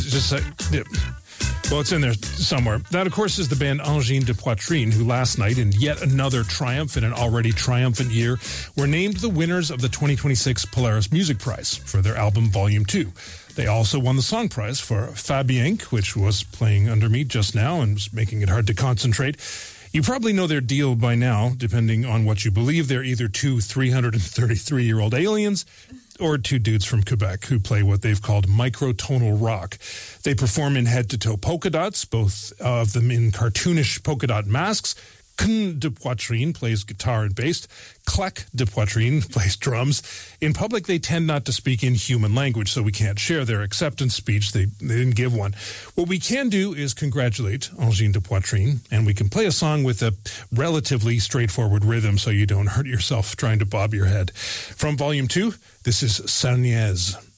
Just yeah. Well, it's in there somewhere. That, of course, is the band Angine de Poitrine, who last night, in yet another triumph in an already triumphant year, were named the winners of the 2026 Polaris Music Prize for their album Volume 2. They also won the song prize for Fabienque, which was playing under me just now and was making it hard to concentrate. You probably know their deal by now, depending on what you believe. They're either two 333-year-old aliens or two dudes from Quebec who play what they've called microtonal rock. They perform in head-to-toe polka dots, both of them in cartoonish polka dot masks. Cn de Poitrine plays guitar and bass. Clac de Poitrine plays drums. In public, they tend not to speak in human language, so we can't share their acceptance speech. They didn't give one. What we can do is congratulate Angine de Poitrine, and we can play a song with a relatively straightforward rhythm so you don't hurt yourself trying to bob your head. From Volume 2, this is Sarniez.